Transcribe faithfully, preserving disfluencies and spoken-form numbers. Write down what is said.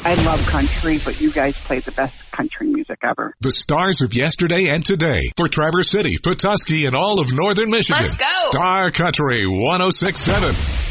I love country, but you guys play the best country music ever. The stars of yesterday and today for Traverse City, Petoskey, and all of northern Michigan. Let's go! Star Country one oh six point seven.